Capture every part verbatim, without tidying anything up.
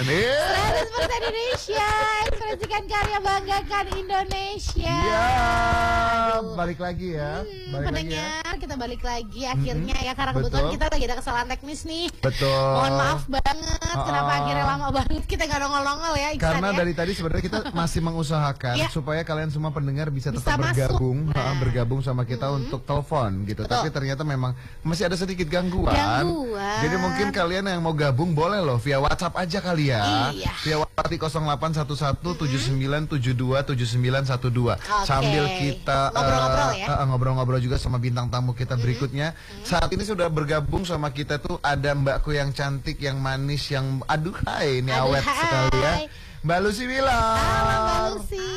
seratus persen Indonesia, ekspresikan karya, banggakan Indonesia. Iya, balik lagi ya. Hmm, balik pendengar, lagi ya. kita balik lagi akhirnya Mm-hmm. ya, karena kebetulan Betul. kita lagi ada kesalahan teknis nih. Betul. Mohon maaf banget, kenapa Uh-uh. akhirnya lama banget kita nggak nongol-nongol ya, Iksan, Karena ya? dari tadi sebenarnya kita masih mengusahakan Iya. supaya kalian semua pendengar bisa Bisa tetap masuk. bergabung, Nah. ha, bergabung sama kita untuk telepon gitu. Betul. Tapi ternyata memang masih ada sedikit gangguan. Gangguan. Jadi mungkin kalian yang mau gabung boleh loh via WhatsApp aja kali ya. Iya. Via WhatsApp di nol delapan satu satu tujuh sembilan tujuh dua tujuh sembilan satu dua. Oke. Sambil kita Ngobrol-ngobrol eh, ya. eh, ngobrol-ngobrol juga sama bintang tamu kita berikutnya. Saat ini sudah bergabung sama kita tuh ada mbakku yang cantik, yang manis, yang aduh hai, ini Aduh, awet hai. sekali ya. Mbak Lucy Wilang. Halo Mbak Lucy.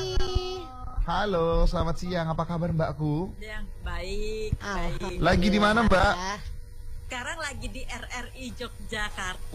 Halo, selamat siang. Apa kabar mbakku? Yang baik, baik. Lagi di mana, Mbak? Sekarang lagi di R R I Yogyakarta.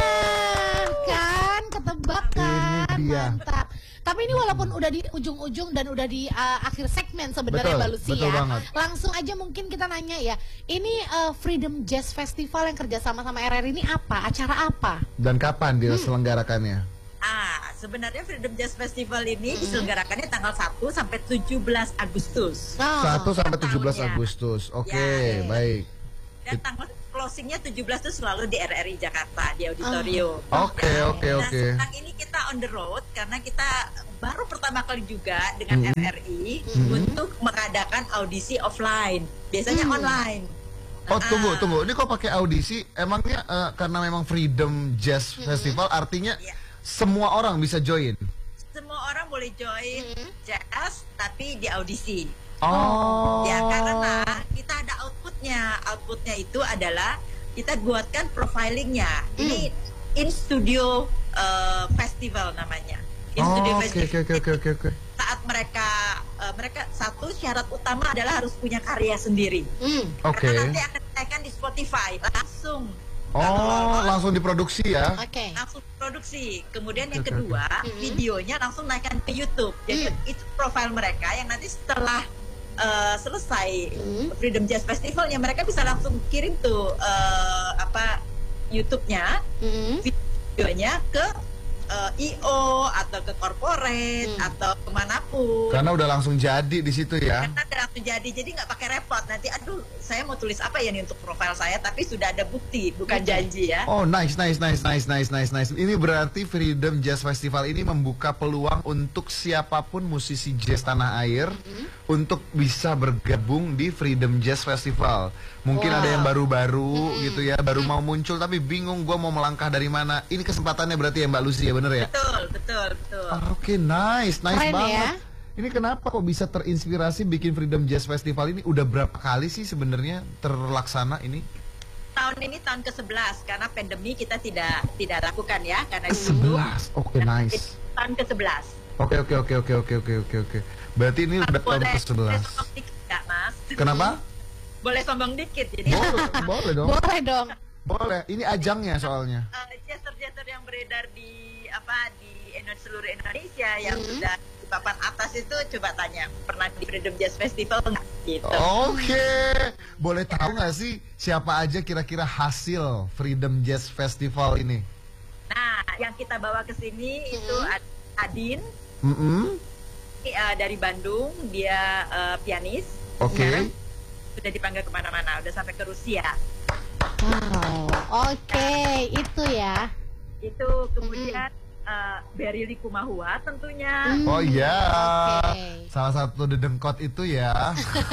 Nah, kan ketebak kan, Ini dia. mantap. Tapi ini walaupun udah di ujung-ujung dan udah di uh, akhir segmen sebenarnya Betul, Mbak Lucy betul ya. banget. Langsung aja mungkin kita nanya ya. Ini uh, Freedom Jazz Festival yang kerjasama sama R R I ini apa? Acara apa? Dan kapan diselenggarakannya? Ah, sebenarnya Freedom Jazz Festival ini diselenggarakannya tanggal satu sampai tujuh belas Agustus. Oh. satu sampai tujuh belas tahunnya. Agustus. Oke, Ya. baik. Dan tanggal closingnya tujuh belas itu selalu di R R I Jakarta, di auditorium. Oke, oke, Nah, oke. sekarang ini kita on the road karena kita baru pertama kali juga dengan Mhm. R R I untuk mengadakan audisi offline. Biasanya online. Oh, Ah. tunggu, tunggu. Ini kok pakai audisi? Emangnya eh, karena memang Freedom Jazz Festival artinya Iya. semua orang bisa join? Semua orang boleh join jazz tapi di audisi. Oh. Ya karena kita ada outputnya. Outputnya itu adalah kita buatkan profilingnya. Ini in studio uh, festival namanya. In Oh, studio oke, festival. oke, oke, oke, oke. Saat mereka uh, mereka satu syarat utama adalah harus punya karya sendiri. Hmm. Oke. Karena nanti akan dinaikkan di Spotify langsung. Oh, langsung diproduksi ya? Oke. Langsung produksi. Kemudian yang Oke, oke, kedua, videonya langsung naikkan ke YouTube. Jadi itu profil mereka yang nanti setelah uh, selesai Freedom Jazz Festivalnya, mereka bisa langsung kirim tuh uh, apa YouTube-nya, Hmm. videonya ke uh, I O atau ke corporate atau kemanapun. Karena udah langsung jadi di situ ya. Karena udah langsung jadi, jadi nggak pakai repot. Nanti, aduh, saya mau tulis apa ya nih untuk profil saya, tapi sudah ada bukti, bukan janji ya. Oh, nice, nice, nice, nice, nice, nice, nice. Ini berarti Freedom Jazz Festival ini membuka peluang untuk siapapun musisi jazz tanah air untuk bisa bergabung di Freedom Jazz Festival. Mungkin Wow. ada yang baru-baru gitu ya, baru mau muncul tapi bingung gue mau melangkah dari mana. Ini kesempatannya berarti ya Mbak Lucy ya, bener ya? Betul, betul, betul. Ah, Oke, nice, nice Keren banget. ya. Ini kenapa kok bisa terinspirasi bikin Freedom Jazz Festival ini? Udah berapa kali sih sebenarnya terlaksana ini? Tahun ini tahun ke sebelas karena pandemi kita tidak tidak lakukan ya karena Ke sebelas. Oke, nice. tahun ke sebelas. Oke, oke, oke, oke, oke, oke, oke, oke. Berarti ini udah tahun ke sebelas. sombong dikit nggak, Mas? Kenapa? Boleh sombong dikit jadi. Boleh, boleh dong. Boleh dong. Boleh. Ini ajangnya soalnya. Eh, jazzer-jazzer yang beredar di apa di Indo- seluruh Indonesia yang sudah di papan atas itu coba tanya pernah di Freedom Jazz Festival nggak gitu. Oke. Boleh tahu nggak sih siapa aja kira-kira hasil Freedom Jazz Festival ini? Nah, yang kita bawa ke sini itu Ad- Adin Mm-mm. ini, eh, dari Bandung, dia eh, pianis. Oke. Sekarang sudah dipanggil kemana-mana, udah sampai ke Rusia. Wow. Oke, itu ya. Itu kemudian eh, Berry Likumahua tentunya. Hmm. Oh iya. Oke. Salah satu dedengkot itu ya.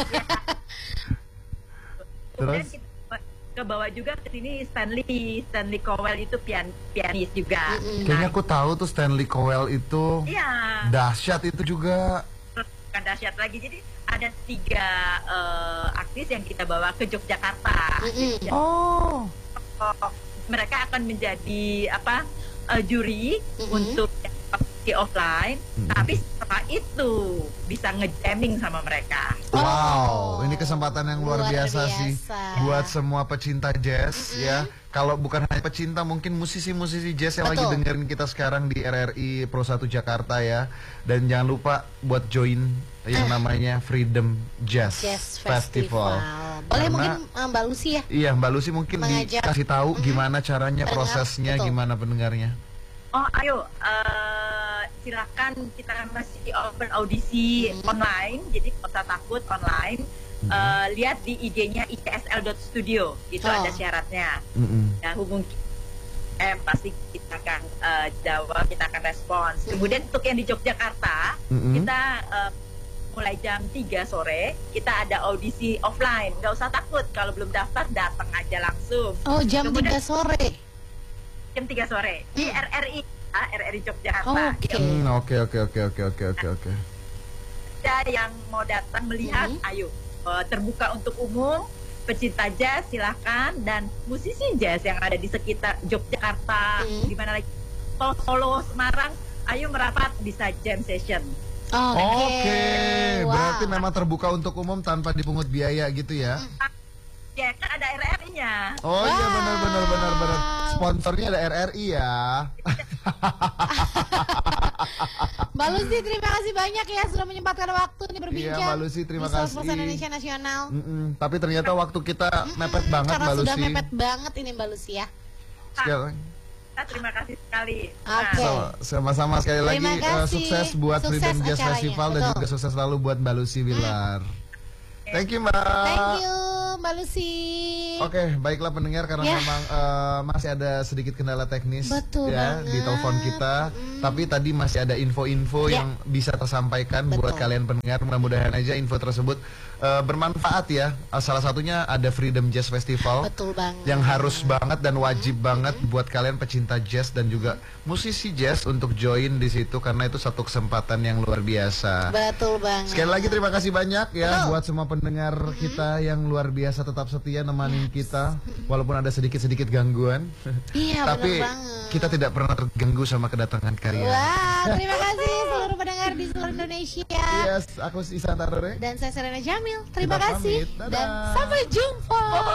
Kemudian Terus? kita ke bawah juga ke sini Stanley Stanley Cowell itu pian, pianis juga. Kayaknya aku tahu tuh Stanley Cowell itu Iya, dahsyat itu juga. bukan dahsyat lagi. Jadi ada tiga eh, artis yang kita bawa ke Yogyakarta. Oh. Oh, mereka akan menjadi apa eh, juri untuk di offline, tapi setelah itu bisa ngejamming sama mereka. Wow, ini kesempatan yang luar, Luar biasa, biasa. sih buat semua pecinta jazz ya. Kalau bukan hanya pecinta, mungkin musisi-musisi jazz yang lagi Betul. dengerin kita sekarang di R R I Pro satu Jakarta ya. Dan jangan lupa buat join yang namanya Freedom Jazz, Jazz Festival. Boleh Karena- mungkin uh, Mbak Lucy ya. Iya, Mbak Lucy mungkin Mengajak. dikasih tahu gimana caranya, Pendengar, prosesnya, betul. gimana pendengarnya. Oh, ayo, uh, silakan, kita masih open audisi Hmm. online, jadi nggak usah takut online. Uh, lihat di I G-nya i c s l dot studio, itu Oh. ada syaratnya. Mm-mm. Nah, hubungi em pasti kita akan uh, jawab, kita akan respons. Kemudian untuk yang di Yogyakarta, Mm-mm. kita uh, mulai jam tiga sore, kita ada audisi offline. Nggak usah takut, kalau belum daftar, datang aja langsung. Oh, jam Kemudian- tiga sore. Jam tiga sore di R R I, ah, R R I Yogyakarta. Oh, oke. Hmm, Oke oke oke oke oke oke oke. Ada yang mau datang melihat, Mhm. ayo, uh, terbuka untuk umum, pecinta jazz silahkan, dan musisi jazz yang ada di sekitar Yogyakarta, Mhm. di mana lagi, Solo, Semarang, ayo merapat, bisa jam session. Oke. Oke, Wow. berarti memang terbuka untuk umum tanpa dipungut biaya gitu ya? Ya kan ada R R I-nya. Oh iya Wow. benar benar benar benar. Sponsornya ada R R I ya. Mbak Lucy, terima kasih banyak ya sudah menyempatkan waktu nih berbincang. Iya, Mbak Lucy, terima di Source kasih. Indonesia Nasional. Mm-mm, Tapi ternyata waktu kita mepet banget Karena Mbak sudah Lucy. mepet banget ini Mbak Lucy ya. Sekali, Nah, terima kasih sekali. Oke. so- sama-sama sekali lagi Terima eh, kasih. sukses buat Sukses Freedom Jazz acaranya, Festival dan betul. juga sukses selalu buat Mbak Lucy Wilar. Thank you Mbak. Thank you Mbak Lucy. Oke, baiklah pendengar, karena Ya. memang eh, masih ada sedikit kendala teknis Betul ya di banget. telepon kita, tapi tadi masih ada info-info Ya. yang bisa tersampaikan Betul. buat kalian pendengar. Mudah-mudahan aja info tersebut eh, bermanfaat ya. Eh, Salah satunya ada Freedom Jazz Festival Betul banget. yang harus banget dan wajib banget buat kalian pecinta jazz dan juga musisi jazz untuk join di situ, karena itu satu kesempatan yang luar biasa. Betul banget. Sekali lagi terima kasih banyak ya Betul. buat semua pendengar kita yang luar biasa tetap setia nemanin kita walaupun ada sedikit-sedikit gangguan. Iya, Tapi benar banget. kita tidak pernah terganggu sama kedatangan kalian. Wah, terima kasih seluruh pendengar di seluruh Indonesia. Yes, aku Isan Tarore. Dan saya Serena Jamil. Terima Kita kasih pamit. Dadah. dan sampai jumpa.